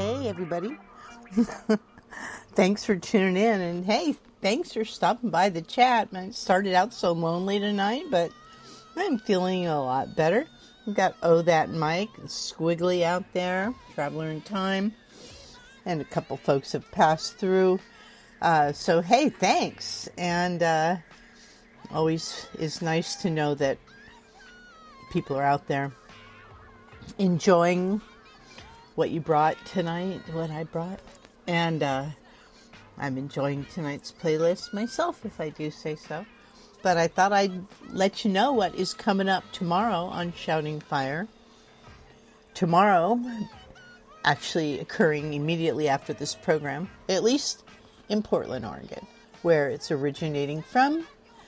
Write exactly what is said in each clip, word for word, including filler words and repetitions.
Hey, everybody. Thanks for tuning in. And hey, thanks for stopping by the chat. I started out so lonely tonight, but I'm feeling a lot better. We've got Oh That Mike and Squiggly out there, Traveler in Time, and a couple folks have passed through. Uh, so, hey, thanks. And uh, always is nice to know that people are out there enjoying what you brought tonight, what I brought. And uh, I'm enjoying tonight's playlist myself, if I do say so. But I thought I'd let you know what is coming up tomorrow on Shouting Fire. Tomorrow, actually occurring immediately after this program, at least in Portland, Oregon, where it's originating from.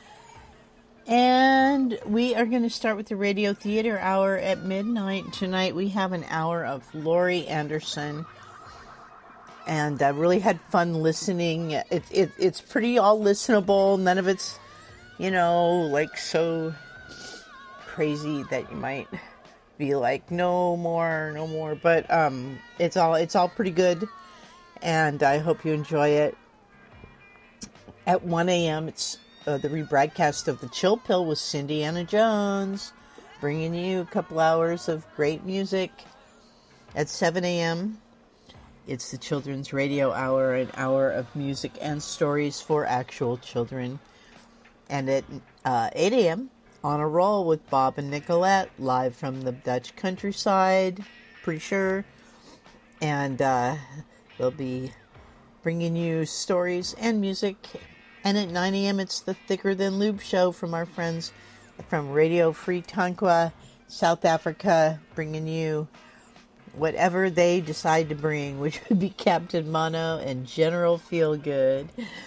And we are going to start with the Radio Theater Hour at midnight. Tonight we have an hour of Laurie Anderson. And I really had fun listening. It, it, it's pretty all listenable. None of it's, you know, like so crazy that you might be like, no more, no more. But um, it's all it's all pretty good. And I hope you enjoy it. At one a.m., it's Uh, the rebroadcast of The Chill Pill with Cindy Anna Jones, bringing you a couple hours of great music. At seven a.m., it's the Children's Radio Hour, an hour of music and stories for actual children. And at uh, eight a.m., On a Roll with Bob and Nicolette, live from the Dutch countryside, pretty sure. And uh, they'll be bringing you stories and music. And at nine a.m., it's the Thicker Than Lube show from our friends from Radio Free Tankwa, South Africa, bringing you whatever they decide to bring, which would be Captain Mono and General Feelgood.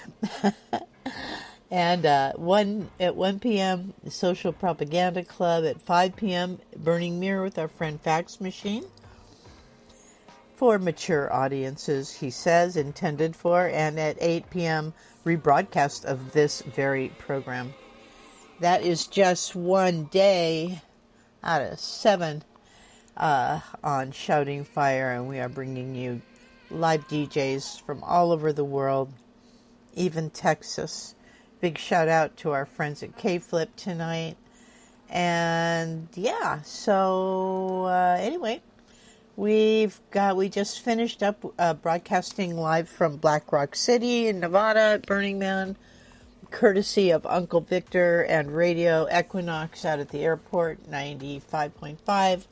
And uh, one at one p.m., the Social Propaganda Club. At five p.m., Burning Mirror with our friend Fax Machine. For mature audiences, he says, intended for. And at eight p.m., rebroadcast of this very program. That is just one day out of seven uh, on Shouting Fire, and we are bringing you live D Js from all over the world, even Texas. Big shout out to our friends at K-Flip tonight. And yeah, so uh, anyway, We've got, we just finished up uh, broadcasting live from Black Rock City in Nevada at Burning Man, courtesy of Uncle Victor and Radio Equinox out at the airport, ninety-five point five.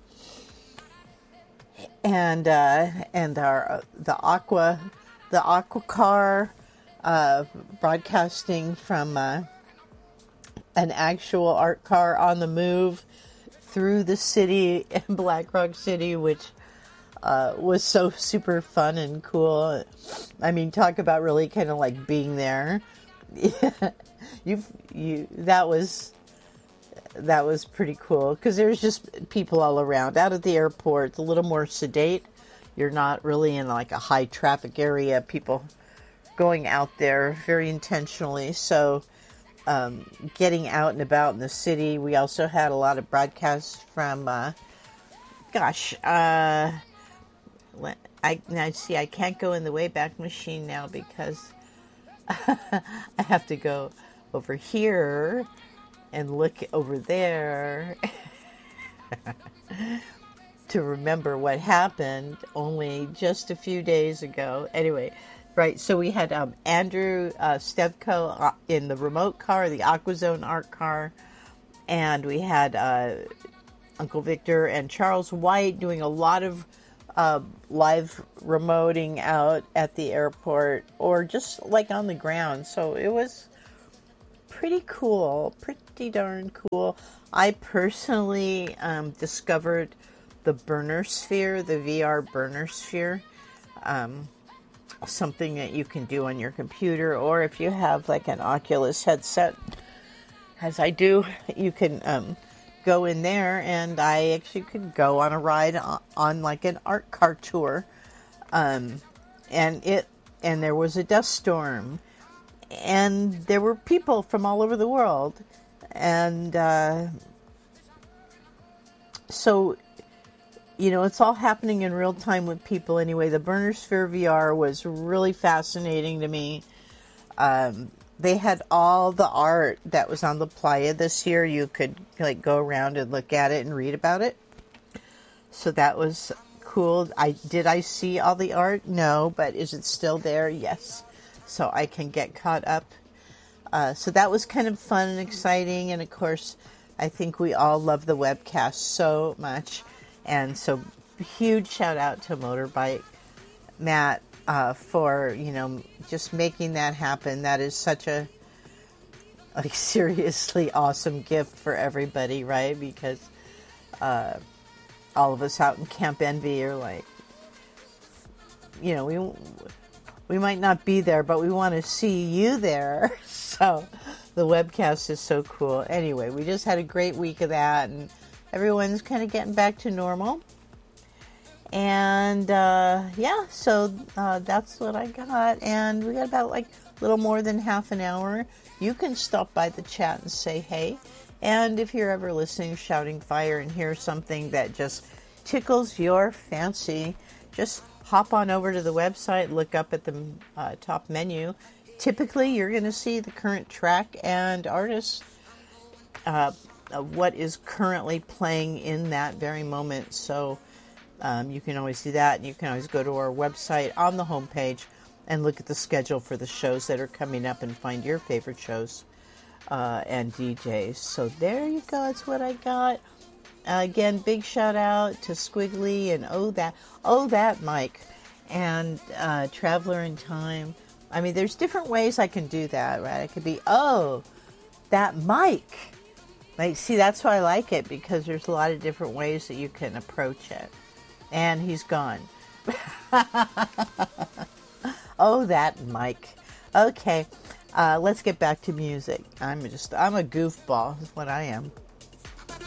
And, uh, and our, uh, the Aqua, the Aqua Car, uh, broadcasting from, uh, an actual art car on the move through the city in Black Rock City, which uh, was so super fun and cool. I mean, talk about really kind of like being there. you you that was that was pretty cool because there's just people all around. Out at the airport, it's a little more sedate. You're not really in like a high traffic area. People going out there very intentionally. So. Um, getting out and about in the city. We also had a lot of broadcasts from, uh, gosh, uh, I, I see I can't go in the Wayback Machine now because I have to go over here and look over there to remember what happened only just a few days ago. Anyway, right, so we had um, Andrew uh, Stevko uh, in the remote car, the AquaZone art car, and we had uh, Uncle Victor and Charles White doing a lot of uh, live remoting out at the airport or just like on the ground. So it was pretty cool, pretty darn cool. I personally um, discovered the Burner Sphere, the V R Burner Sphere. Um, something that you can do on your computer, or if you have like an Oculus headset, as I do, you can um, go in there, and I actually could go on a ride on, on like an art car tour, um, and it and there was a dust storm, and there were people from all over the world, and uh, so you know, it's all happening in real time with people anyway. The Burner Sphere V R was really fascinating to me. Um, they had all the art that was on the playa this year. You could like go around and look at it and read about it. So that was cool. I did I see all the art? No, but is it still there? Yes. So I can get caught up. Uh, so that was kind of fun and exciting. And of course, I think we all love the webcast so much. And so huge shout out to Motorbike Matt uh, for, you know, just making that happen. That is such a like seriously awesome gift for everybody, right? Because uh, all of us out in Camp Envy are like, you know, we we might not be there, but we want to see you there. So the webcast is so cool. Anyway, we just had a great week of that, and everyone's kind of getting back to normal. And uh, yeah, so uh, that's what I got. And we got about like a little more than half an hour. You can stop by the chat and say hey. And if you're ever listening to Shouting Fire and hear something that just tickles your fancy, just hop on over to the website, look up at the uh, top menu. Typically, you're going to see the current track and artist, uh, what is currently playing in that very moment. So um, you can always do that. And you can always go to our website on the homepage and look at the schedule for the shows that are coming up and find your favorite shows uh, and D Js. So there you go. That's what I got. Uh, again, big shout out to Squiggly and Oh That, Oh That Mike and uh, Traveler in Time. I mean, there's different ways I can do that, right? It could be, oh, that Mike. Like, see, that's why I like it, because there's a lot of different ways that you can approach it. And he's gone. Oh, that Mike. Okay, uh, let's get back to music. I'm just, I'm a goofball, is what I am.